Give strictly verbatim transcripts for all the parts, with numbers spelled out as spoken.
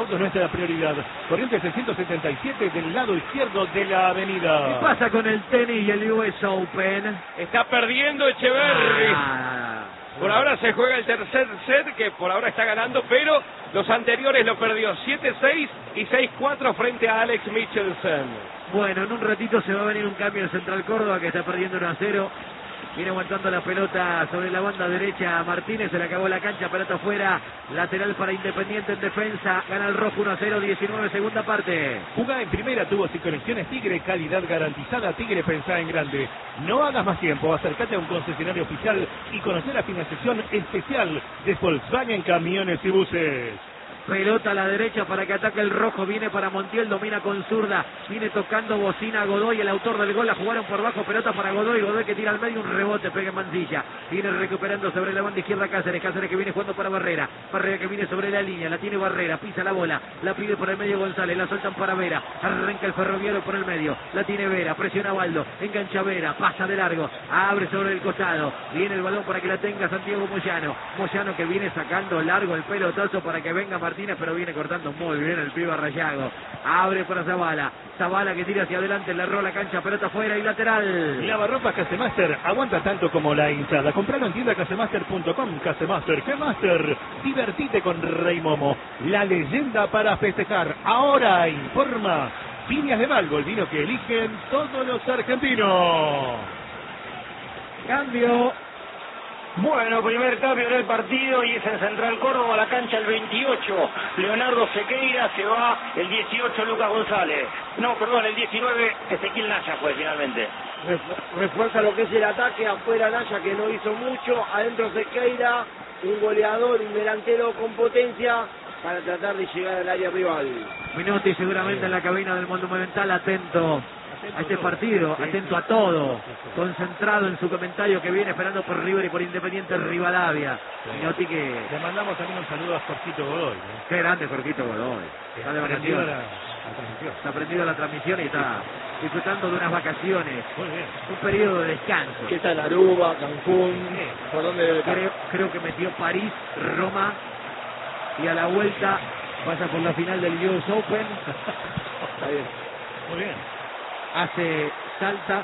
autos nuestra prioridad. Corrientes seiscientos setenta y siete del lado izquierdo de la avenida. ¿Qué pasa con el tenis y el U S Open? Está perdiendo Echeverry. Ah, Por ahora se juega el tercer set, que por ahora está ganando, pero los anteriores lo perdió siete seis y seis cuatro frente a Alex Michelsen. bueno, en un ratito se va a venir un cambio en Central Córdoba, que está perdiendo uno a cero. Viene aguantando la pelota sobre la banda derecha Martínez, se le acabó la cancha, pelota afuera, lateral para Independiente en defensa, gana el rojo uno a cero, diecinueve, segunda parte. Jugá en primera, tuvo sin conexiones Tigre, calidad garantizada. Tigre, pensá en grande. No hagas más tiempo, acércate a un concesionario oficial y conocer la financiación especial de Volkswagen Camiones y Buses. Pelota a la derecha para que ataque el rojo, viene para Montiel, domina con zurda, viene tocando bocina Godoy, el autor del gol, la jugaron por bajo, pelota para Godoy, Godoy que tira al medio, un rebote, pega en Mancilla, viene recuperando sobre la banda izquierda Cáceres, Cáceres que viene jugando para Barrera, Barrera que viene sobre la línea, la tiene Barrera, pisa la bola, la pide por el medio González, la sueltan para Vera, arranca el Ferroviario por el medio, la tiene Vera, presiona Baldo, engancha Vera, pasa de largo, abre sobre el costado, viene el balón para que la tenga Santiago Moyano, Moyano que viene sacando largo el pelotazo para que venga Martínez, pero viene cortando muy bien el pibe Rayago. Abre para Zavala. Zavala que tira hacia adelante, le erró la cancha, pelota afuera y lateral. Lavarropas Casemaster, aguanta tanto como la hinchada. Compralo en tienda casemaster punto com. Casemaster, G-Master. Divertite con Rey Momo. La leyenda para festejar. Ahora informa Viñas de Valgo, el vino que eligen todos los argentinos. Cambio. Bueno, primer cambio en el partido y es en Central Córdoba, la cancha el veintiocho, Leonardo Sequeira, se va el dieciocho, Lucas González. No, perdón, el diecinueve, Ezequiel Naya fue finalmente. Refuerza lo que es el ataque, afuera Naya que no hizo mucho, adentro Sequeira, un goleador, un delantero con potencia para tratar de llegar al área rival. Minotti seguramente en la cabina del Monumental, atento a este partido, atento a todo, concentrado en su comentario que viene esperando por River y por Independiente Rivadavia. Minotti que... Le mandamos también un saludo a Jorgito Godoy, ¿no? Qué grande Jorgito Godoy. Está de vacaciones. La, la transmisión. Está prendido la transmisión y está disfrutando de unas vacaciones. Muy bien. Un periodo de descanso. ¿Qué tal Aruba, Cancún? ¿Por dónde debe estar? Creo, creo que metió París, Roma y a la vuelta pasa por la final del U S Open. Está bien. Muy bien. Hace Salta,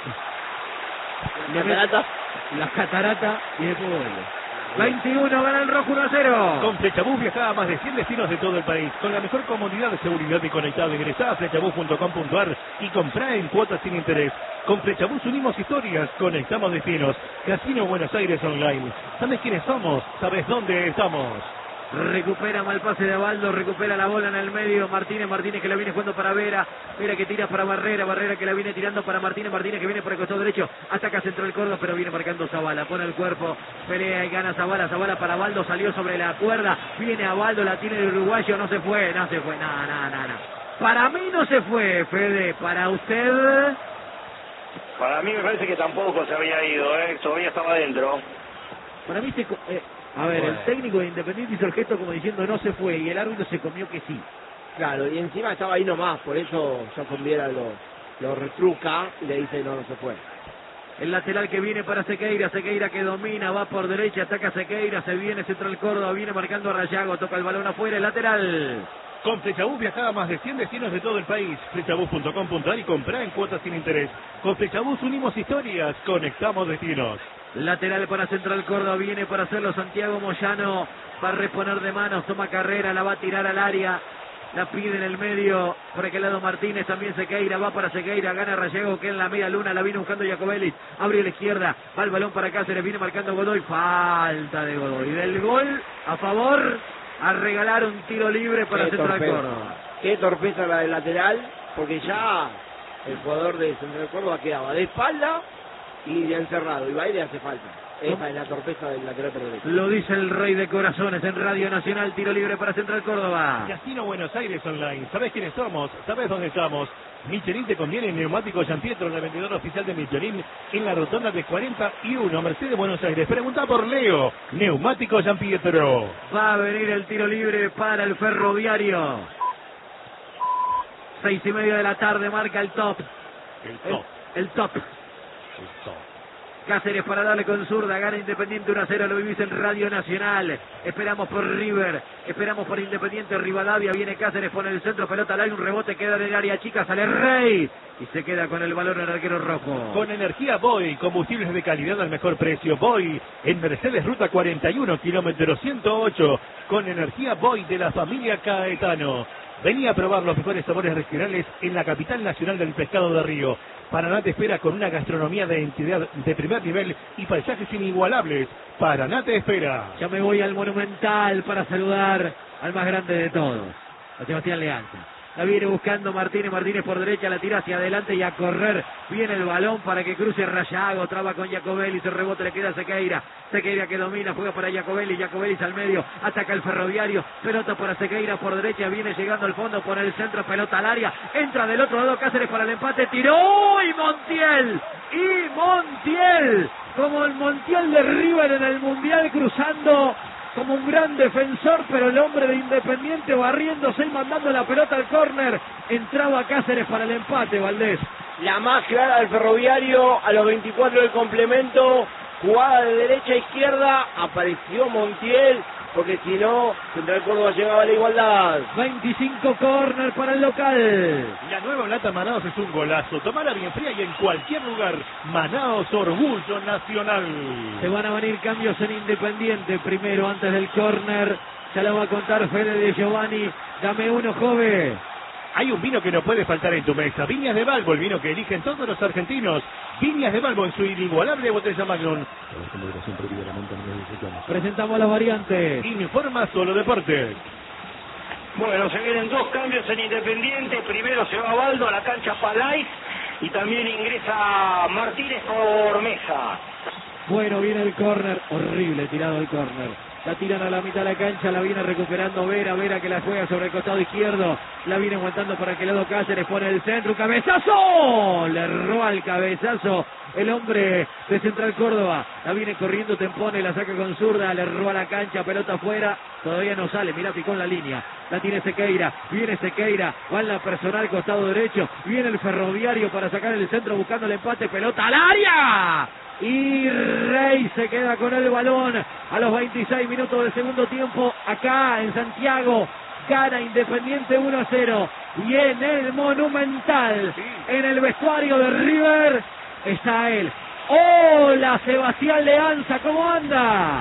La catarata. la catarata y después vuelve. veintiuno, gana el rojo uno a cero. Con Flechabús viajaba a más de cien destinos de todo el país. Con la mejor comodidad de seguridad y conectado. Ingresá a flechabús punto com punto ar y comprá en cuotas sin interés. Con Flechabús unimos historias, conectamos destinos. Casino Buenos Aires Online. ¿Sabes quiénes somos? ¿Sabes dónde estamos? Recupera mal pase de Abaldo, recupera la bola en el medio, Martínez, Martínez que la viene jugando para Vera, Vera que tira para Barrera, Barrera que la viene tirando para Martínez, Martínez que viene por el costado derecho, ataca Central Córdoba pero viene marcando Zavala, pone el cuerpo, pelea y gana Zavala, Zavala para Abaldo, salió sobre la cuerda, viene Abaldo, la tiene el uruguayo, no se fue, no se fue, nada, nada, nada. Para mí no se fue, Fede, para usted... Para mí me parece que tampoco se había ido, ¿eh? Todavía estaba adentro. Para mí se... Eh, a ver, el técnico de Independiente hizo el gesto como diciendo no se fue y el árbitro se comió que sí. Claro, y encima estaba ahí nomás, por eso Jason Viera lo, lo retruca y le dice no, no se fue. El lateral que viene para Sequeira, Sequeira que domina, va por derecha, ataca Sequeira, se viene Central Córdoba, viene marcando a Rayago, toca el balón afuera, el lateral. Con Flechabús viajaba a más de cien destinos de todo el país. Flechabús punto com punto ar y comprá en cuotas sin interés. Con Flechabús unimos historias, conectamos destinos. Lateral para Central Córdoba, viene para hacerlo Santiago Moyano, va a reponer de manos, toma carrera, la va a tirar al área, la pide en el medio, por aquel lado Martínez, también Sequeira, va para Sequeira, gana Rayago que en la media luna, la viene buscando Jacobelli, abre a la izquierda, va el balón para Cáceres, viene marcando Godoy, falta de Godoy, del gol a favor, a regalar un tiro libre para Qué Central torpeza. Córdoba. Qué torpeza la del lateral, porque ya el jugador de Central Córdoba quedaba de espalda y de encerrado, y va y le hace falta. Esa es la torpeza del lateral por derecha. Lo dice el rey de corazones en Radio Nacional, tiro libre para Central Córdoba. Casino Buenos Aires Online. ¿Sabés quiénes somos? ¿Sabés dónde estamos? Michelin te conviene neumático Gianpietro, el vendedor oficial de Michelin en la rotonda de cuarenta y uno, Mercedes Buenos Aires. Pregunta por Leo, neumático Gianpietro. Va a venir el tiro libre para el Ferroviario. Seis y media de la tarde marca el top. El top. El, el top. El top. Cáceres para darle con zurda, gana Independiente uno a cero, lo vivís en Radio Nacional. Esperamos por River, esperamos por Independiente Rivadavia, viene Cáceres, pone el centro, pelota al aire, un rebote, queda en el área chica, sale Rey y se queda con el balón el arquero rojo. Con energía Boy, combustibles de calidad al mejor precio. Boy, en Mercedes Ruta cuarenta y uno, kilómetro ciento ocho, con energía Boy de la familia Caetano. Vení a probar los mejores sabores regionales en la capital nacional del pescado de río. Paraná te espera con una gastronomía de entidad de primer nivel y paisajes inigualables. Paraná te espera. Ya me voy al Monumental para saludar al más grande de todos, a Sebastián Leanza. La viene buscando Martínez, Martínez por derecha, la tira hacia adelante y a correr. Viene el balón para que cruce Rayago, traba con Jacobelli, se rebote, le queda a Sequeira. Sequeira que domina, juega para Jacobelli, Jacobelli al medio, ataca el Ferroviario, pelota para Sequeira por derecha, viene llegando al fondo, por el centro, pelota al área, entra del otro lado Cáceres para el empate, tiró y Montiel, y Montiel, como el Montiel de River en el Mundial cruzando como un gran defensor, pero el hombre de Independiente barriéndose y mandando la pelota al córner. Entraba Cáceres para el empate, Valdés. La más clara del Ferroviario a los veinticuatro del complemento. Jugada de derecha a izquierda. Apareció Montiel, porque si no, Central Córdoba llegaba a la igualdad. veinticinco córner para el local. La nueva lata Manaos es un golazo. Tomala bien fría y en cualquier lugar. Manaos, orgullo nacional. Se van a venir cambios en Independiente. Primero, antes del córner, ya lo va a contar Fede de Giovanni. Dame uno, joven. Hay un vino que no puede faltar en tu mesa. Viñas de Balbo, el vino que eligen todos los argentinos. Viñas de Balbo en su inigualable botella Magnum. Presentamos las variantes. Informa Solo Deportes. Bueno, se vienen dos cambios en Independiente. Primero se va Baldo a la cancha Palais y también ingresa Martínez por Mesa. Bueno, viene el córner. Horrible tirado el córner. La tiran a la mitad de la cancha, la viene recuperando Vera, Vera que la juega sobre el costado izquierdo, la viene aguantando para que lado Cáceres, pone el centro, ¡cabezazo! Le roba el cabezazo el hombre de Central Córdoba, la viene corriendo Tempone, la saca con zurda, le roba la cancha, pelota afuera, todavía no sale, mirá, picó en la línea, la tiene Sequeira, viene Sequeira, va en la personal costado derecho, viene el Ferroviario para sacar el centro buscando el empate, pelota al área. Y Rey se queda con el balón a los veintiséis minutos del segundo tiempo acá en Santiago. Gana Independiente uno a cero. Y en el Monumental, en el vestuario de River, está él. Hola, Sebastián Leanza, ¿cómo anda?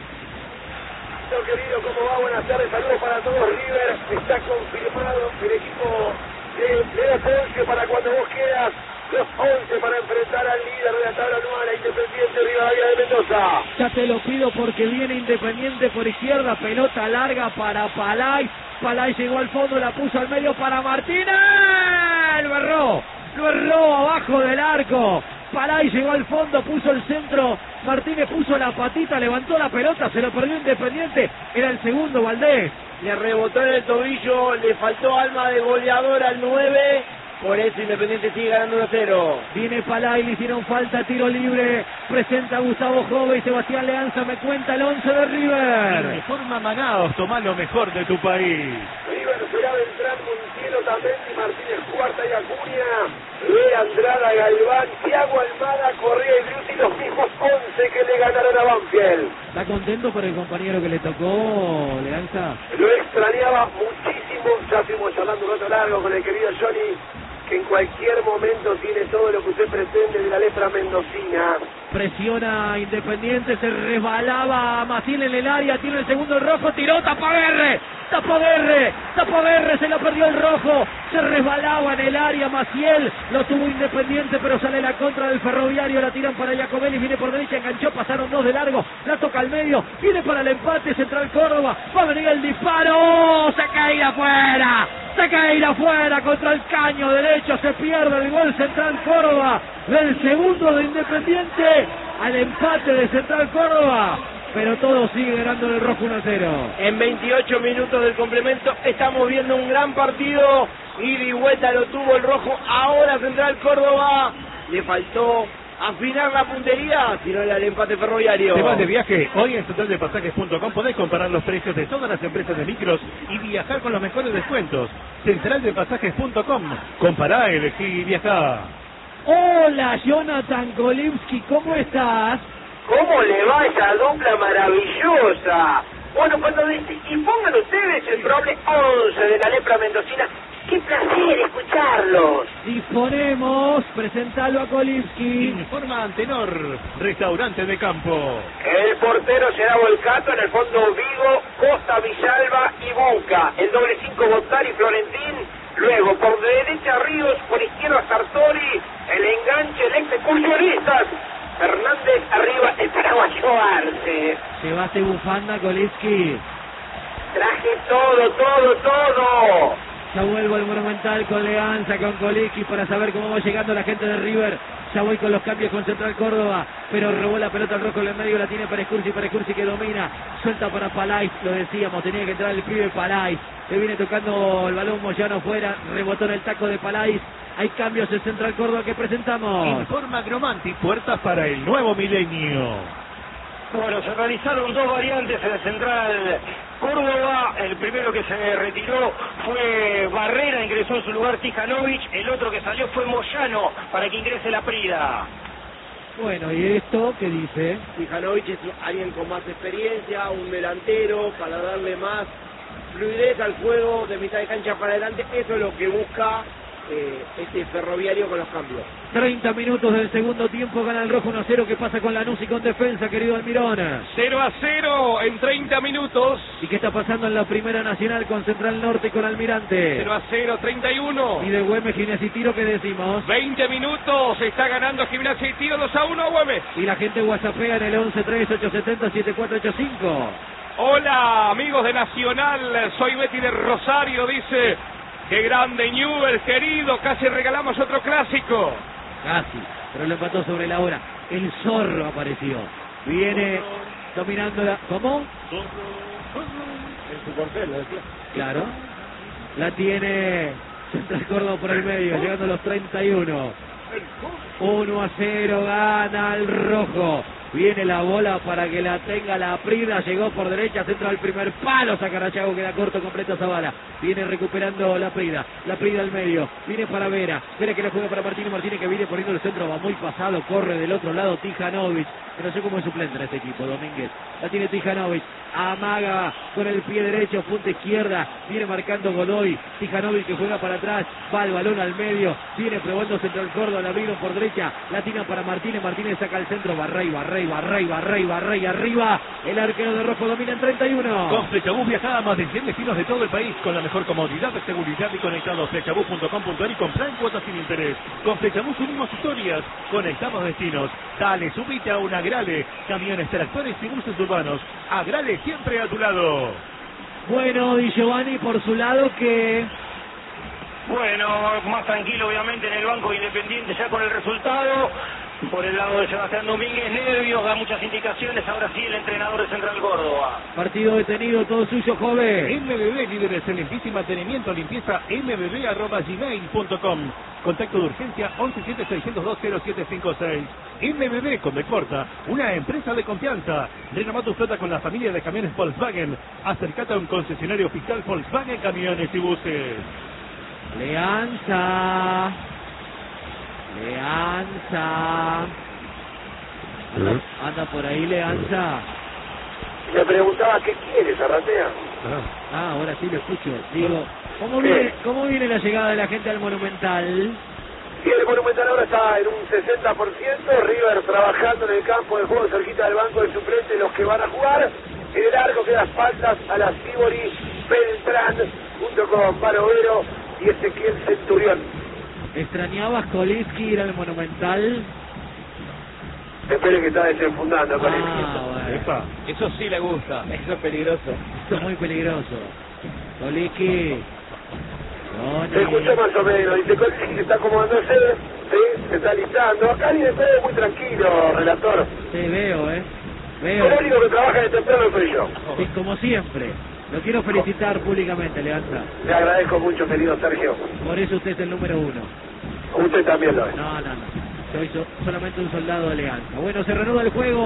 Querido, ¿cómo va? Buenas tardes, saludos para todos. River está confirmado el equipo de Leo Ponce para cuando vos quieras. Los once para enfrentar al líder de la tabla anual, a Independiente Rivadavia de Mendoza. Ya te lo pido porque viene Independiente por izquierda, pelota larga para Palay. Palay llegó al fondo, la puso al medio para Martínez. Lo erró, lo erró abajo del arco. Palay llegó al fondo, puso el centro. Martínez puso la patita, levantó la pelota, se lo perdió Independiente. Era el segundo, Valdés. Le rebotó en el tobillo, le faltó alma de goleador al nueve. Por eso Independiente sigue ganando uno a cero. Viene Palay, le hicieron falta, tiro libre. Presenta a Gustavo Jove y Sebastián Leanza, me cuenta el once de River. Informa Manaos, toma lo mejor de tu país. River será Beltrán, Montielo, Tamendi, Martínez, Cuarta y Acuña, Luis Andrada, Galván, Thiago Almada, Correa y Bruti, los mismos once que le ganaron a Banfield. ¿Está contento por el compañero que le tocó, Leanza? Lo extrañaba muchísimo, ya estuvimos charlando un rato largo con el querido Johnny, que en cualquier momento tiene todo lo que usted pretende de la lepra mendocina. Presiona Independiente, se resbalaba Maciel en el área, tiene el segundo el rojo, tiró, Tapaguerre, Tapaguerre, Tapaguerre, se lo perdió el rojo, se resbalaba en el área Maciel, lo tuvo Independiente, pero sale la contra del Ferroviario, la tiran para Jacobelli, viene por derecha, enganchó, pasaron dos de largo, la toca al medio, viene para el empate, Central Córdoba, va a venir el disparo, se cae afuera, se cae afuera contra el caño derecho, se pierde el gol Central Córdoba, del segundo de Independiente al empate de Central Córdoba, pero todo sigue ganando el rojo uno a cero. En veintiocho minutos del complemento estamos viendo un gran partido, ida y vuelta lo tuvo el rojo, ahora Central Córdoba le faltó afinar la puntería, tiró el empate Ferroviario. ¿Te vas de viaje? Hoy en central de pasajes punto com podés comparar los precios de todas las empresas de micros y viajar con los mejores descuentos. central de pasajes punto com, compará, elegí y viajá. Hola, Jonathan Golimski, ¿cómo estás? ¿Cómo le va esa dupla maravillosa? Bueno, cuando dice, y pongan ustedes el doble once de la lepra mendocina, qué placer escucharlos. Disponemos, presentalo a Golimski. Informa Antenor, restaurante de campo. El portero será Volcato, en el fondo Vigo, Costa, Villalba y Bunca. El doble cinco Bottari y Florentín. Luego, por derecha Ríos, por izquierda Sartori. El enganche, el excursionistas. Fernández arriba, el paraguayo Arce. Llevaste bufanda, Golimski. Traje todo, todo, todo. Ya vuelvo al Monumental con Leanza, con Golimski para saber cómo va llegando la gente de River. Ya voy con los cambios con Central Córdoba, pero robó la pelota al rojo en el medio, la tiene para Escursi, para Escursi que domina, suelta para Palais, lo decíamos, tenía que entrar el pibe Palais, le viene tocando el balón Moyano fuera, rebotó en el taco de Palais. Hay cambios en Central Córdoba que presentamos. Informa Gromanti, puertas para el nuevo milenio. Bueno, se realizaron dos variantes en el Central Córdoba. El primero que se retiró fue Barrera, ingresó en su lugar Tijanovic. El otro que salió fue Moyano para que ingrese la Prida. Bueno, ¿y esto qué dice? Tijanovic es alguien con más experiencia, un delantero para darle más fluidez al juego de mitad de cancha para adelante. Eso es lo que busca eh, este Ferroviario con los cambios. treinta minutos del segundo tiempo, gana el rojo uno a cero. ¿Qué pasa con Lanús y con defensa, querido Almirón? cero a cero en treinta minutos. ¿Y qué está pasando en la Primera Nacional con Central Norte y con Almirante? cero a cero, treinta y uno. Y de Güemes, Gimnasia y Tiro, ¿qué decimos? veinte minutos, está ganando Gimnasia y Tiro dos a uno Güemes. Y la gente whatsappea en el once tres ocho siete cero siete cuatro ocho cinco. Hola, amigos de Nacional, soy Betty de Rosario, dice, qué grande Newell, querido, casi regalamos otro clásico. Casi, pero lo empató sobre la hora. El zorro apareció. Viene dominando la... ¿Cómo? En su corcel, ¿no? Claro. La tiene Central Córdoba por el medio, llegando a los treinta y uno. uno a cero, gana el rojo. Viene la bola para que la tenga la Prida. Llegó por derecha, centra el primer palo. Sacarachago, queda corto, completo Zavala. Viene recuperando la Prida. La Prida al medio. Viene para Vera. Vera que la juega para Martínez. Martínez que viene poniendo el centro. Va muy pasado. Corre del otro lado Tijanovic. Que no sé cómo es suplente en este equipo, Domínguez. La tiene Tijanovic. Amaga con el pie derecho. Punta izquierda. Viene marcando Godoy. Tijanovic que juega para atrás. Va el balón al medio. Viene probando Central Córdoba. La abrieron por derecha. La tira para Martínez. Martínez saca el centro. Barrey, Barrey. Barrey, Barrey, Barrey, arriba. El arquero de rojo domina en treinta y uno. Con Flechabús viaja a más de cien destinos de todo el país con la mejor comodidad, seguridad y conectados. Flechabús punto com punto ar y comprar en cuotas sin interés. Con Flechabús unimos historias, conectamos destinos. Dale, subite a un Agrale. Camiones, tractores y buses urbanos. Agrale siempre a tu lado. Bueno, Di Giovanni por su lado que... Bueno, más tranquilo obviamente en el banco Independiente ya con el resultado. Por el lado de Sebastián Domínguez, nervios, da muchas indicaciones. Ahora sí el entrenador de Central Córdoba. Partido detenido, todo suyo, joven. M B B, líderes en limpieza y mantenimiento, limpieza m b b arroba gmail punto com. Contacto de urgencia once siete seis cero dos cero siete cinco seis. M B B con B corta, una empresa de confianza. Renová tu flota con la familia de camiones Volkswagen. Acercate a un concesionario oficial Volkswagen Camiones y Buses. Leanza. Leanza. Anda, anda por ahí, Leanza. Me preguntaba qué quieres, Arratea. Ah, ahora sí lo escucho. Digo, ¿cómo viene, cómo viene la llegada de la gente al Monumental? Y el Monumental ahora está en un sesenta por ciento. River trabajando en el campo de juego cerquita del banco de suplentes, los que van a jugar. En el arco quedan faltas a la Sibori, Beltrán, junto con Barovero y Ezequiel Centurión. ¿Extrañabas, Golimski, ir al Monumental? Espere que está desenfundando con Ah, bueno. Epa. Eso sí le gusta. Eso es peligroso. Esto es muy peligroso. Golimski. No, Se escucha más o menos, dice Colín que está acomodándose, sí, se está listando. Acá viene todo muy tranquilo, relator. Sí, veo, ¿eh? El Veo. único que trabaja de temprano soy yo. Sí, como siempre. Lo quiero felicitar públicamente, Leanza. Le agradezco mucho, querido Sergio. Por eso usted es el número uno. Usted también lo es. No, no, no. Soy so- solamente un soldado de Leanza. Bueno, se reanuda el juego.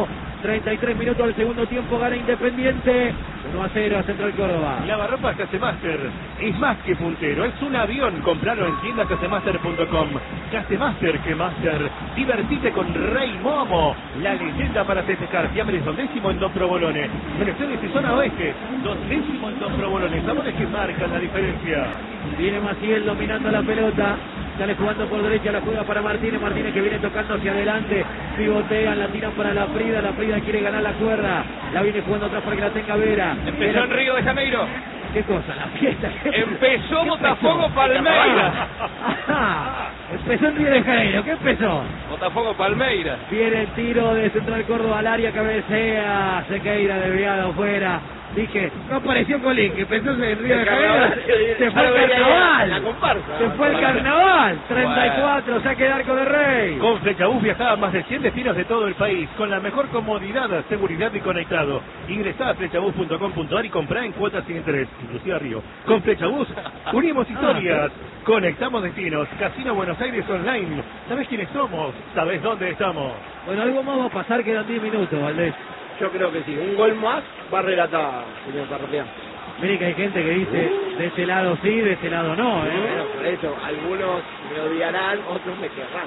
treinta y tres minutos del segundo tiempo, gana Independiente uno a cero a Central Córdoba. Lavarropas Casemaster es más que puntero, es un avión. Compralo en tienda casemaster punto com. Casemaster que Master. Divertite con Rey Momo, la leyenda para festejar. Fiambres dondécimo en Don Provolone. Menesteres y zona oeste, dondécimo en Don Provolone. Sabores que marcan la diferencia. Viene Maciel dominando la pelota. Sale jugando por derecha, la juega para Martínez. Martínez que viene tocando hacia adelante. Pivotean, la tiran para la Frida. La Frida quiere ganar la cuerda. La viene jugando atrás para que la tenga Vera. Empezó Vera. en Río de Janeiro. ¿Qué cosa? La fiesta. Empezó Botafogo Palmeiras. Ajá. Empezó en Río de Janeiro. ¿Qué empezó? Botafogo Palmeiras. Viene el tiro de Central Córdoba al área, cabecea. Sequeira desviado afuera. Dije, no apareció Colín, que pensó en Río de Janeiro. Se fue el carnaval. La comparsa. Se fue el carnaval. treinta y cuatro, saque de arco de Rey. Con Flechabús viajaba a más de cien destinos de todo el país, con la mejor comodidad, seguridad y conectado. Ingresá a flechabús punto com punto ar y comprá en cuotas sin interés, inclusive a Río. Con Flechabús unimos historias, conectamos destinos. Casino Buenos Aires Online. ¿Sabés quiénes somos? ¿Sabés dónde estamos? Bueno, algo más va a pasar, quedan diez minutos, Valdés. Yo creo que sí. Un gol más va a relatar, señor Parroquian. Mire que hay gente que dice, de este lado sí, de este lado no, ¿eh? Bueno, por eso, algunos me odiarán, otros me querrán.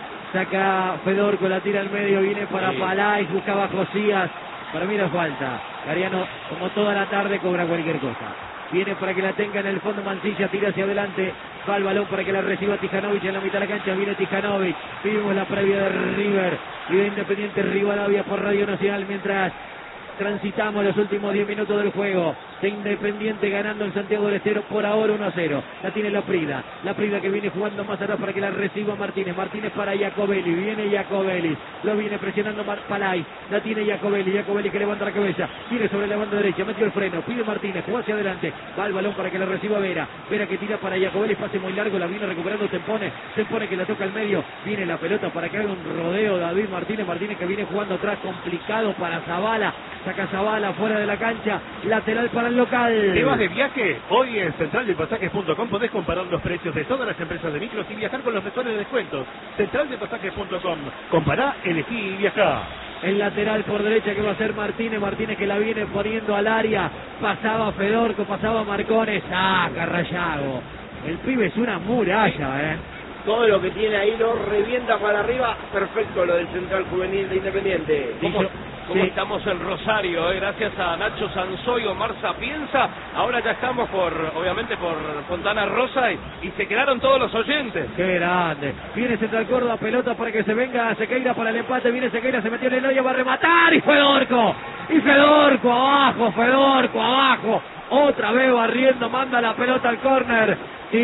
Saca Fedorco, la tira al medio, viene para sí. Palais, buscaba Josías. Para mí no falta. Gariano, como toda la tarde, cobra cualquier cosa. Viene para que la tenga en el fondo Mancilla, tira hacia adelante, va el balón para que la reciba Tijanovic en la mitad de la cancha, viene Tijanovic, vimos la previa de River y de Independiente Rivadavia por Radio Nacional mientras transitamos los últimos diez minutos del juego. De Independiente ganando en Santiago del Estero por ahora uno a cero. La tiene la Prida. La Prida que viene jugando más atrás para que la reciba Martínez. Martínez para Jacobelli. Viene Jacobelli. Lo viene presionando Mar Palay. La tiene Jacobelli. Jacobelli que levanta la cabeza. Tiene sobre la banda derecha. Metió el freno. Pide Martínez. Jugó hacia adelante. Va el balón para que la reciba Vera. Vera que tira para Jacobelli. Pase muy largo. La viene recuperando Tempone. Tempone que la toca al medio. Viene la pelota para que haga un rodeo David Martínez. Martínez que viene jugando atrás. Complicado para Zavala. Saca Zavala fuera de la cancha. Lateral para el local. ¿Te vas de viaje? Hoy en central de pasajes punto com podés comparar los precios de todas las empresas de micros y viajar con los mejores descuentos. central de pasajes punto com. Compará, elegí y viajá. El lateral por derecha que va a ser Martínez. Martínez que la viene poniendo al área. Pasaba Fedorco, pasaba Marcones. Saca Rayago. El pibe es una muralla, ¿eh? Todo lo que tiene ahí lo revienta para arriba. Perfecto lo del central juvenil de Independiente. ¿Cómo, Sí. cómo estamos en Rosario? Eh? Gracias a Nacho Sanzoy, Omar Sapienza. Ahora ya estamos por, obviamente, por Fontana Rosa y, y se quedaron todos los oyentes. Qué grande. Viene Central Córdoba, pelota para que se venga Sequeira para el empate. Viene Sequeira, se metió en el hoyo, va a rematar. Y Fedorco. Y Fedorco abajo, Fedorco abajo. Otra vez barriendo, manda la pelota al córner.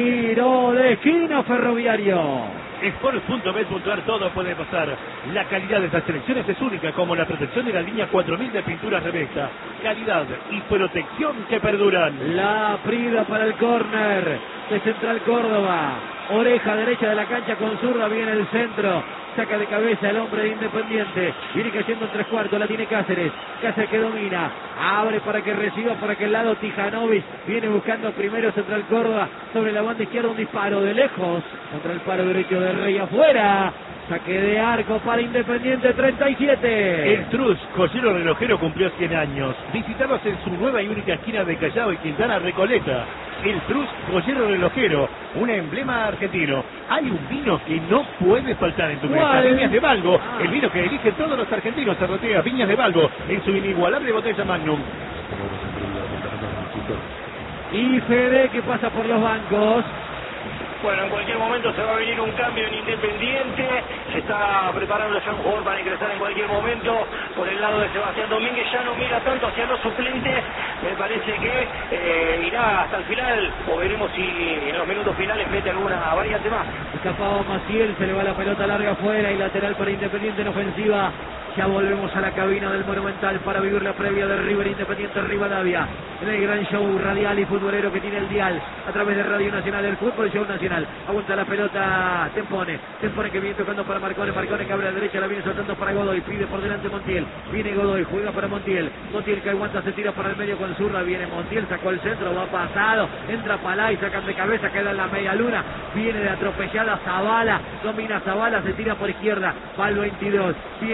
Tiro de esquina Ferroviario. Sport punto bet punto ar todo puede pasar. La calidad de estas selecciones es única, como la protección de la línea cuatro mil de pinturas Revesta. Calidad y protección que perduran. La Prida para el córner de Central Córdoba. Oreja derecha de la cancha con zurda, viene el centro. Saca de cabeza el hombre de Independiente. Viene cayendo en tres cuartos, la tiene Cáceres. Cáceres que domina. Abre para que reciba por aquel lado Tijanovic. Viene buscando primero Central Córdoba. Sobre la banda izquierda un disparo de lejos. Contra el paro derecho de Rey afuera. Saque de arco para Independiente treinta y siete. El Trus, joyero relojero, cumplió cien años. Visitalos en su nueva y única esquina de Callao y Quintana Recoleta. El Trus, joyero relojero, un emblema argentino. Hay un vino que no puede faltar en tu mesa. Viñas de Balbo, el vino que eligen todos los argentinos. Arrotea Viñas de Balbo, en su inigualable botella Magnum. Y Fede que pasa por los bancos. Bueno, en cualquier momento se va a venir un cambio en Independiente. Se está preparando ya un jugador para ingresar en cualquier momento. Por el lado de Sebastián Domínguez ya no mira tanto hacia los suplentes. Me parece que eh, irá hasta el final. O veremos si en los minutos finales mete alguna variante más. Escapaba Maciel, se le va la pelota larga afuera y lateral para Independiente en ofensiva. Ya volvemos a la cabina del Monumental para vivir la previa de River Independiente Rivadavia. En el gran show radial y futbolero que tiene el dial a través de Radio Nacional, el Fútbol Show Nacional. Aguanta la pelota Tempone. Tempone que viene tocando para Marcone. Marcone que abre a la derecha, la viene soltando para Godoy. Pide por delante Montiel. Viene Godoy, juega para Montiel. Montiel que aguanta, se tira para el medio con zurda. Viene Montiel, sacó el centro, va pasado. Entra Palay, sacan de cabeza, queda en la media luna. Viene de atropellada Zavala. Domina Zavala, se tira por izquierda. Va al veintidós. Viene Zavala.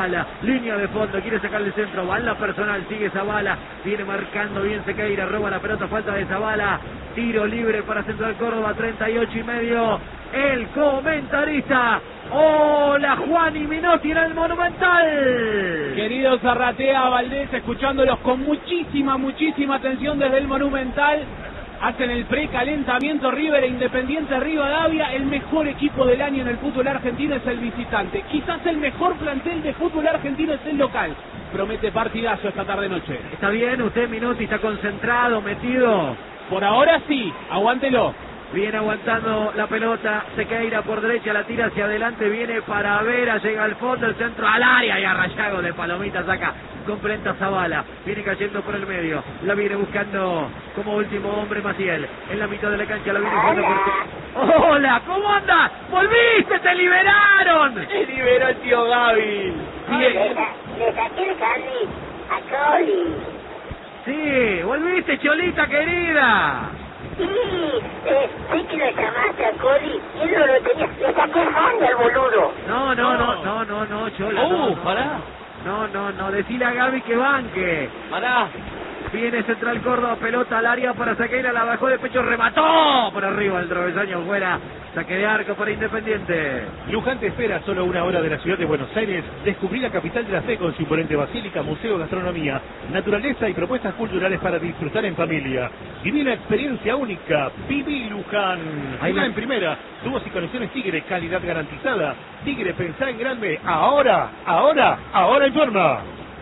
Zavala, línea de fondo, quiere sacarle el centro, va en la personal, sigue Zavala, viene marcando bien Sequeira, roba la pelota, falta de Zavala, tiro libre para Central Córdoba, treinta y ocho y medio, el comentarista, hola Juan y Minotti en el Monumental. Querido Zarratea, Valdés, escuchándolos con muchísima, muchísima atención desde el Monumental. Hacen el precalentamiento River e Independiente Rivadavia. El mejor equipo del año en el fútbol argentino es el visitante. Quizás el mejor plantel de fútbol argentino es el local. Promete partidazo esta tarde-noche. ¿Está bien usted, Minotti? ¿Está concentrado, metido? Por ahora sí, aguántelo. Viene aguantando la pelota, Sequeira por derecha, la tira hacia adelante, viene para Vera, llega al fondo, el centro al área y a Rayago de Palomita saca, completa Zavala, viene cayendo por el medio, la viene buscando como último hombre Maciel, en la mitad de la cancha la viene jugando por... ¡Hola! ¿Cómo anda? ¡Volviste! ¡Te liberaron! Se liberó el tío Gaby. Bien. Le saqué el Cali a Coli. Sí, volviste, Cholita querida. Sí, eh, sé que lo llamaste a Coli, él no lo tenía, le saqué el fondo al boludo. No, no, no, no, no, no, Chola. ¡Uh, no, no. pará! No, no, no, decile a Gaby que banque. ¡Pará! Viene Central Córdoba, pelota al área para Sequeira, la bajó de pecho, remató por arriba el travesaño fuera, saque de arco para Independiente. Luján te espera a solo una hora de la ciudad de Buenos Aires. Descubrí la capital de la fe con su imponente basílica, museo, gastronomía, naturaleza y propuestas culturales para disfrutar en familia. Viví una experiencia única. Viví Luján. Ahí va en primera. Tubos y conexiones Tigre, calidad garantizada. Tigre, pensá en grande. Ahora, ahora, ahora informa.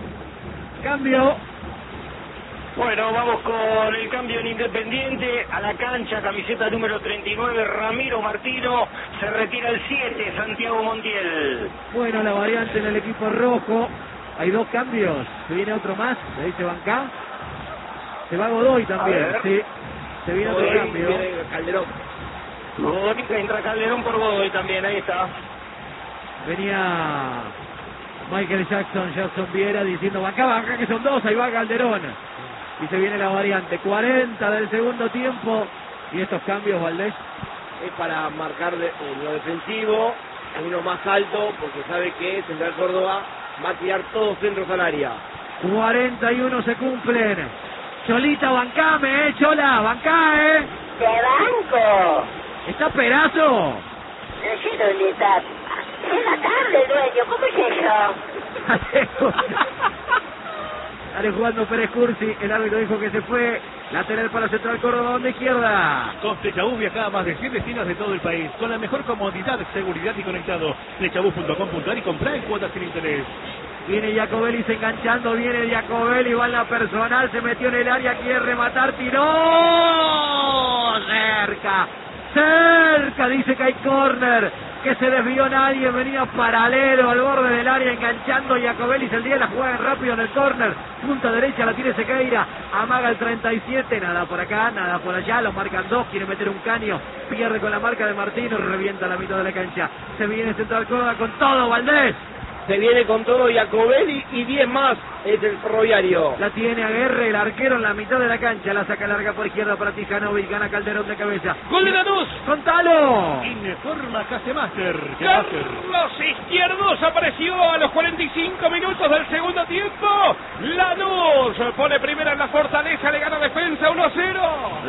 Cambio. Bueno, vamos con el cambio en Independiente, a la cancha, camiseta número treinta y nueve, Ramiro Martino, se retira el siete, Santiago Montiel. Bueno, la variante en el equipo rojo, hay dos cambios, se viene otro más, le dice Bancá, se va Godoy también, sí, se viene otro Godoy, cambio. viene Calderón. Godoy, entra Calderón por Godoy también, ahí está. Venía Michael Jackson, Jackson Viera diciendo Bancá, Bancá, que son dos, ahí va Calderón. Y se viene la variante, cuarenta del segundo tiempo. Y estos cambios, Valdés. Es para marcar de- en lo defensivo, uno más alto, porque sabe que Central Córdoba va a tirar todos centros al área. cuarenta y uno se cumplen. Cholita, bancame, eh, Chola, bancá, eh. ¡Te banco! ¿Está Perazo? No sé dónde está. Es la tarde, dueño, ¿cómo es eso? Sale jugando Pérez Cursi, el árbitro dijo que se fue. Lateral para Central Córdoba, onda izquierda. Con Flechabús viaja a más de cien destinos de todo el país, con la mejor comodidad, seguridad y conectado. Flechabús punto com punto ar y comprar en cuotas sin interés. Viene Jacobelli se enganchando, viene Jacobelli, va en la personal, se metió en el área, quiere rematar, tiró cerca, cerca, dice que hay córner, que se desvió nadie, venía paralelo al borde del área, enganchando Jacobelli, el día la juega rápido en el córner, punta derecha la tiene Sequeira, amaga el treinta y siete, nada por acá, nada por allá, lo marcan dos, quiere meter un caño, pierde con la marca de Martino, revienta la mitad de la cancha, se viene Central Córdoba con todo, Valdés. Se viene con todo Jacobelli y diez más es el ferroviario. La tiene Aguerre, el arquero en la mitad de la cancha. La saca larga por izquierda para Tijanovic. Gana Calderón de cabeza. ¡Gol de Lanús! ¡Contalo! Informa Casemaster. Carlos Izquierdos apareció a los cuarenta y cinco minutos del segundo tiempo. Lanús pone primera en la Fortaleza, le gana defensa uno a cero.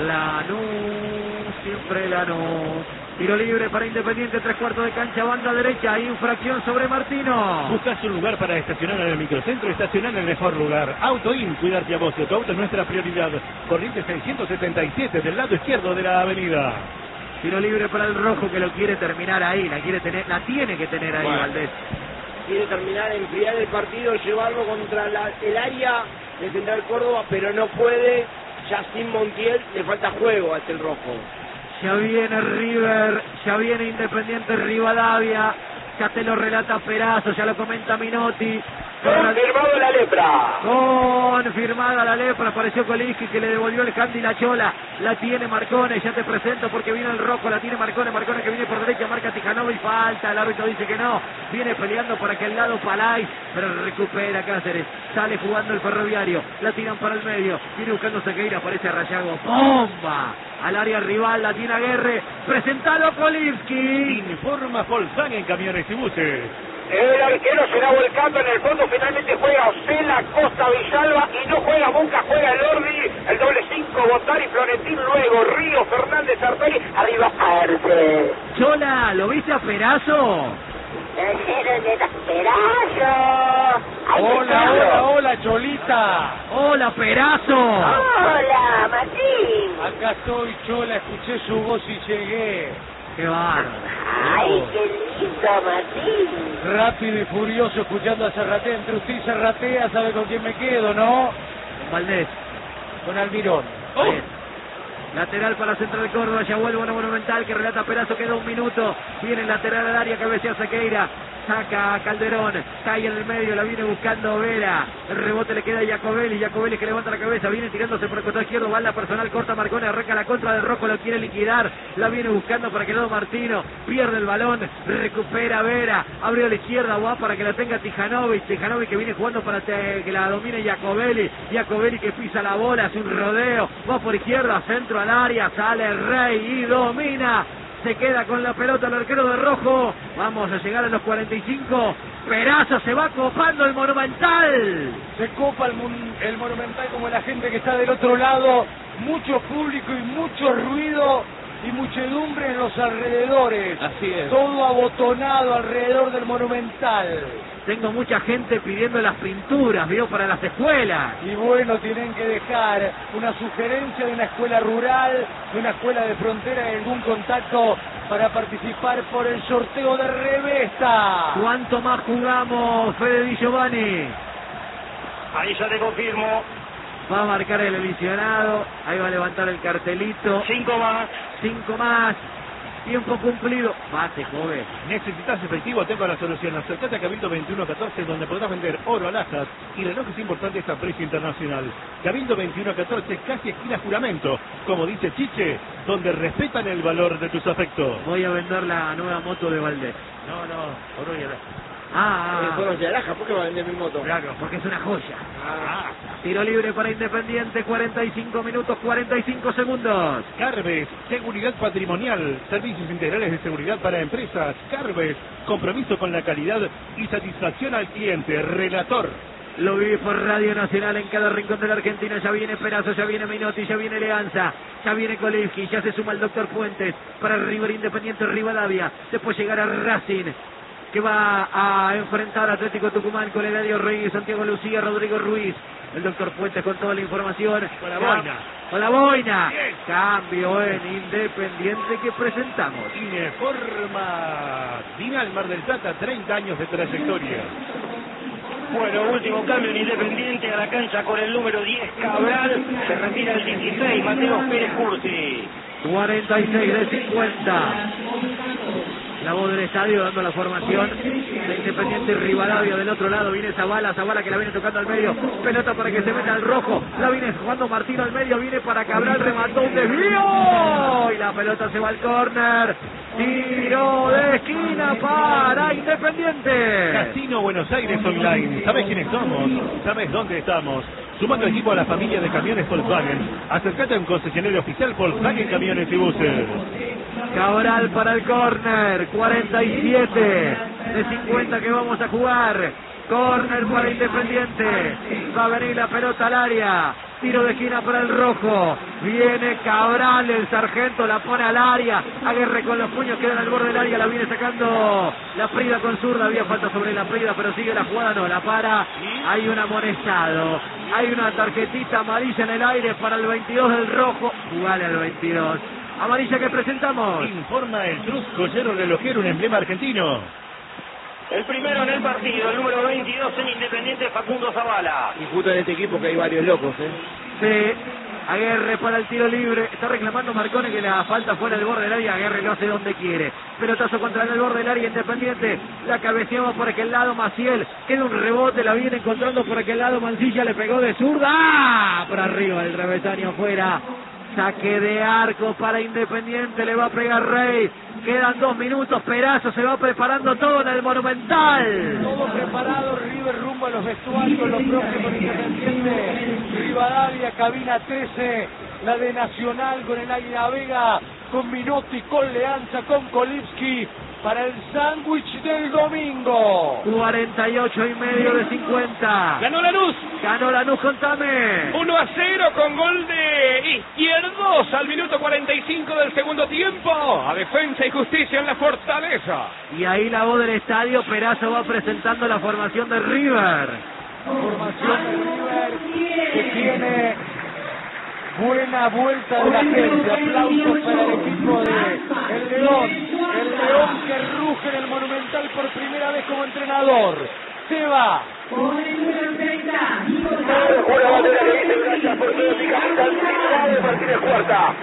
Lanús, siempre Lanús. Tiro libre para Independiente, tres cuartos de cancha, banda derecha, infracción sobre Martino. Buscas un lugar para estacionar en el microcentro, estacionar en el mejor lugar. Autoin, cuidarte a vos, tu auto es nuestra prioridad. Corriente seiscientos setenta y siete del lado izquierdo de la avenida. Tiro libre para el rojo que lo quiere terminar ahí, la quiere tener, la tiene que tener ahí, Bueno. Valdés. Quiere terminar, enfriar el partido, llevarlo contra la- el área de Central Córdoba, pero no puede. Ya sin Montiel le falta juego hasta el rojo. Ya viene River, ya viene Independiente Rivadavia, ya te lo relata Perazo, ya lo comenta Minotti. Confirmado la lepra. Confirmada la lepra, apareció Kolinski que le devolvió el candy la chola, la tiene Marcone, ya te presento porque viene el rojo, la tiene Marcone, Marcone que viene por derecha, marca Tijanovic, falta, el árbitro dice que no, viene peleando por aquel lado Palay, pero recupera Cáceres, sale jugando el ferroviario, la tiran para el medio, viene buscando Sequeira, aparece Rayago, ¡bomba! Al área rival, la tiene Aguerre, presentalo Kolinski. Informa Volkswagen Camiones y Buses. El arquero será volcando en el fondo, finalmente juega Osela, Costa, Villalba y no juega Boca, juega el Ordi, el doble cinco, Botari, Florentín, luego Río, Fernández, Arteri, arriba Arce. Chola, ¿lo viste a Perazo? Perazo. Hola, hola, hola, Cholita. Hola, Perazo. Hola, Martín. Acá estoy, Chola, escuché su voz y llegué. Qué bárbaro. Ay, qué lindo, Martín. Rápido y furioso escuchando a Serratea. Entre usted y Serratea, ¿sabe con quién me quedo, no? Valdés. Con Almirón. Oh. Lateral para Central Córdoba, ya vuelve una Monumental que relata Perazo, queda un minuto, viene el lateral al área, cabecea Sequeira, saca a Calderón, cae en el medio, la viene buscando Vera, el rebote le queda a Jacobelli, Jacobelli que levanta la cabeza, viene tirándose por el costado izquierdo, bala personal, corta Marcone, arranca la contra de Rocco, lo quiere liquidar, la viene buscando para que lado Martino, pierde el balón, recupera Vera, abrió a la izquierda, va para que la tenga Tijanovic, Tijanovic que viene jugando para que la domine Jacobelli, Jacobelli que pisa la bola, hace un rodeo, va por izquierda, centro al área, sale Rey y domina, se queda con la pelota el arquero de rojo, vamos a llegar a los cuarenta y cinco, Perazo se va copando el Monumental. Se copa el, mon el Monumental como la gente que está del otro lado, mucho público y mucho ruido y muchedumbre en los alrededores. Así es. Todo abotonado alrededor del Monumental. Tengo mucha gente pidiendo las pinturas, ¿vio? Para las escuelas. Y bueno, tienen que dejar una sugerencia de una escuela rural, de una escuela de frontera, y algún contacto para participar por el sorteo de revista. ¿Cuánto más jugamos, Fede Di Giovanni? Ahí ya te confirmo. Va a marcar el emisionado, ahí va a levantar el cartelito. Cinco más. Cinco más. Tiempo cumplido. Bate, joven. ¿Necesitas efectivo? Tengo la solución. Acercate a Cabildo veintiuno catorce, donde podrás vender oro, alhajas y relojes importantes a precio internacional. Cabildo veintiuno catorce, casi esquina Juramento. Como dice Chiche, donde respetan el valor de tus afectos. Voy a vender la nueva moto de Valdés. No, no, oro y alhajas. Ah, ah, Fueron de alhaja, ¿por qué va a vender mi moto? claro, porque es una joya. Ah, Tiro libre para Independiente, cuarenta y cinco minutos, cuarenta y cinco segundos. Carves, seguridad patrimonial, servicios integrales de seguridad para empresas. Carves, compromiso con la calidad y satisfacción al cliente. Relator. Lo vive por Radio Nacional en cada rincón de la Argentina. Ya viene Perazo, ya viene Minotti, ya viene Leanza, ya viene Kolevski, ya se suma el doctor Puentes para River Independiente Rivadavia. Después llegará Racing, que va a enfrentar a Atlético Tucumán con Eladio Reyes, Santiago Lucía, Rodrigo Ruiz. El doctor Puentes con toda la información. Con la boina. Con la boina. Bien. Cambio en Independiente que presentamos. Ineforma. Dinal Mar del Plata, treinta años de trayectoria. Bueno, último cambio en Independiente a la cancha con el número diez, Cabral. Se retira el dieciséis, Mateo Pérez Curti. cuarenta y seis de cincuenta. La voz del estadio dando la formación de Independiente Rivadavia. Del otro lado viene Zavala, Zavala que la viene tocando al medio, pelota para que se meta al rojo, la viene jugando Martino al medio, viene para Cabral, remató un desvío y la pelota se va al córner. Tiro de esquina para Independiente. Casino Buenos Aires Online. ¿Sabes quiénes somos? ¿Sabes dónde estamos? Suma tu equipo a la familia de camiones Volkswagen. Acércate a un concesionario oficial Volkswagen Camiones y Buses. Cabral para el córner, cuarenta y siete de cincuenta que vamos a jugar. Córner para Independiente. Va a venir la pelota al área. Tiro de esquina para el rojo. Viene Cabral, el sargento la pone al área. Aguerre con los puños, queda en el borde del área. La viene sacando la Frida con zurda. Había falta sobre la Frida, pero sigue la jugada. No, la para. Hay un amonestado. Hay una tarjetita amarilla en el aire para el veintidós del rojo. Jugale al veintidós. Amarilla que presentamos. Informa el Cruz Collero Relojero, un emblema argentino. El primero en el partido, el número veintidós en Independiente, Facundo Zavala. Y justo en este equipo que hay varios locos, ¿eh? Sí. Aguerre para el tiro libre. Está reclamando Marcone que la falta fuera del borde del área. Aguerre no hace donde quiere. Pelotazo contra el borde del área Independiente. La cabeceaba por aquel lado Maciel. Queda un rebote. La viene encontrando por aquel lado Mancilla. Le pegó de zurda. ¡Ah! Por arriba el travesaño afuera. Saque de arco para Independiente. Le va a pegar Rey. Quedan dos minutos. Perazo se va preparando todo en el Monumental. Todo preparado, River rumbo a los vestuarios, lo propio con Independiente. Rivadavia, cabina trece, la de Nacional con el Águila Vega, con Minotti, con Leanza, con Kolivski. para el sándwich del domingo. cuarenta y ocho y medio de cincuenta. Ganó Lanús. Ganó Lanús, contame. uno a cero con gol de Izquierdos al minuto cuarenta y cinco del segundo tiempo. A Defensa y Justicia en la Fortaleza. Y ahí la voz del estadio, Perazo va presentando la formación de River. Formación de River que tiene buena vuelta de la gente. Aplausos para el equipo de El León. El León que ruge en el Monumental por primera vez como entrenador. Se va. Una bandera que dice gracias por todo mi capitán de Martínez Cuarta.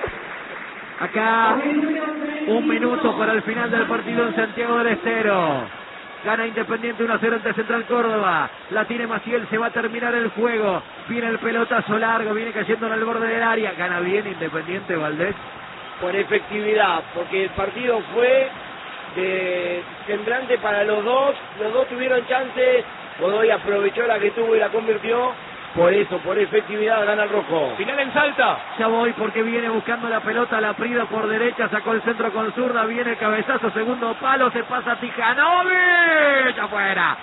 Acá un minuto para el final del partido en Santiago del Estero. Gana Independiente uno a cero ante Central Córdoba. La tiene Maciel, se va a terminar el juego. Viene el pelotazo largo, viene cayendo en el borde del área. Gana bien Independiente, Valdés. Por efectividad, porque el partido fue de semblante para los dos. Los dos tuvieron chances. Godoy aprovechó la que tuvo y la convirtió. Por eso, por efectividad, gana el rojo. Final en Salta. Ya voy porque viene buscando la pelota, la Prida por derecha, sacó el centro con zurda, viene el cabezazo, segundo palo, se pasa Tijanovic, afuera,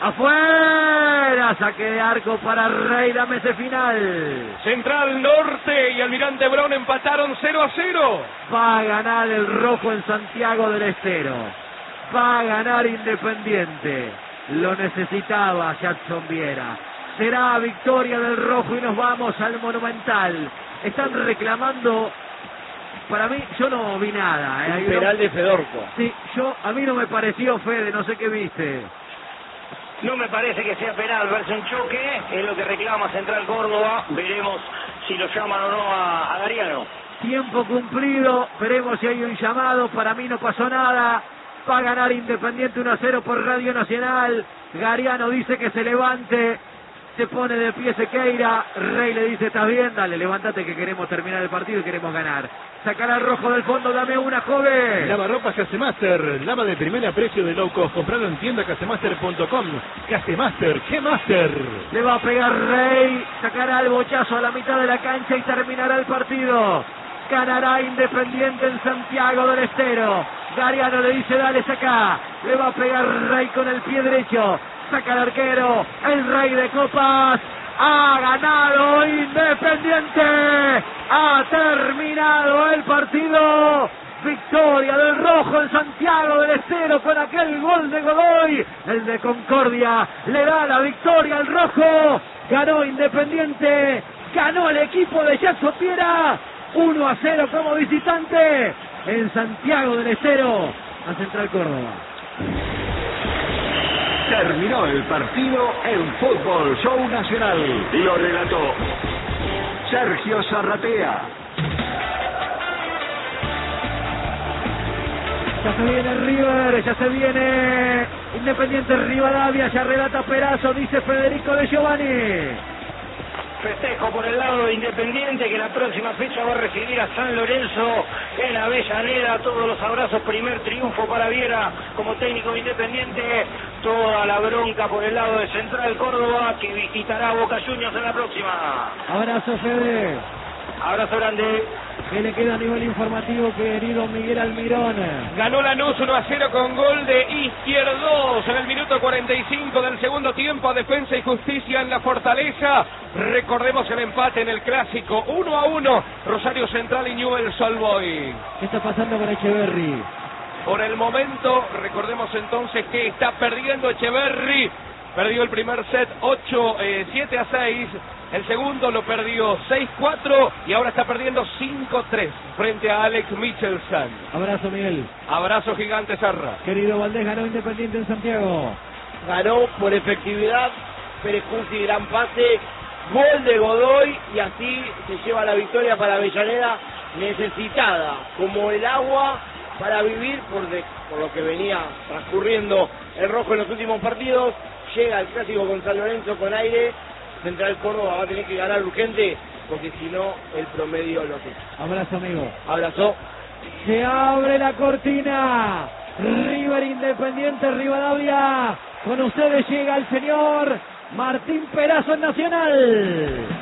afuera, saque de arco para Rey, dame ese final. Central Norte y Almirante Brown empataron cero a cero. Va a ganar el rojo en Santiago del Estero, va a ganar Independiente, lo necesitaba Jackson Viera. Será victoria del rojo y nos vamos al Monumental. Están reclamando, para mí, yo no vi nada. ¿eh? Un penal de Fedorco. Sí, yo, a mí no me pareció, Fede, no sé qué viste. No me parece que sea penal, verse un choque, es lo que reclama Central Córdoba. Veremos si lo llaman o no a, a Gariano. Tiempo cumplido, veremos si hay un llamado, para mí no pasó nada. Va a ganar Independiente uno a cero por Radio Nacional. Gariano dice que se levante. Se pone de pie Sequeira, Rey le dice, ¿estás bien? Dale, levántate que queremos terminar el partido y queremos ganar. Sacar al rojo del fondo, dame una, joven. Lavarropas Casemaster, lava de primera precio de low cost, comprado en tienda casemaster punto com. Casemaster, ¿qué master? Le va a pegar Rey, sacará el bochazo a la mitad de la cancha y terminará el partido. Ganará Independiente en Santiago del Estero. Gariano le dice, dale, saca. Le va a pegar Rey con el pie derecho. Saca el arquero, el Rey de Copas. Ha ganado Independiente. Ha terminado el partido. Victoria del rojo en Santiago del Estero con aquel gol de Godoy. El de Concordia le da la victoria al rojo. Ganó Independiente. Ganó el equipo de Jackson Viera. uno a cero como visitante en Santiago del Estero a Central Córdoba. Terminó el partido en Fútbol Show Nacional. Lo relató Sergio Zarratea. Ya se viene River, ya se viene Independiente Rivadavia, ya relata Perazo, dice Federico de Giovanni. Festejo por el lado de Independiente, que la próxima fecha va a recibir a San Lorenzo en Avellaneda. Todos los abrazos, primer triunfo para Viera como técnico de Independiente. Toda la bronca por el lado de Central Córdoba, que visitará a Boca Juniors en la próxima. Abrazo, Fede. Abrazo grande. ¿Qué le queda a nivel informativo, querido Miguel Almirón? Ganó Lanús uno a cero con gol de Izquierdos en el minuto cuarenta y cinco del segundo tiempo. A Defensa y Justicia en la Fortaleza. Recordemos el empate en el Clásico uno a uno. Rosario Central y Newell's Old Boys. ¿Qué está pasando con Echeverri? Por el momento, recordemos entonces que está perdiendo Echeverri. Perdió el primer set ocho, siete a seis. El segundo lo perdió seis cuatro y ahora está perdiendo cinco tres frente a Alex Michelson. Abrazo, Miguel. Abrazo gigante, Sarra. Querido Valdés, ganó Independiente en Santiago. Ganó por efectividad, Pérez Cursi, gran pase, gol de Godoy y así se lleva la victoria para Avellaneda, necesitada como el agua para vivir por, de, por lo que venía transcurriendo el rojo en los últimos partidos. Llega el clásico con San Lorenzo con aire. Central Córdoba va a tener que ganar urgente porque si no el promedio lo tiene. Abrazo, amigo. Abrazo. Se abre la cortina. River Independiente Rivadavia. Con ustedes llega el señor Martín Perazo en Nacional.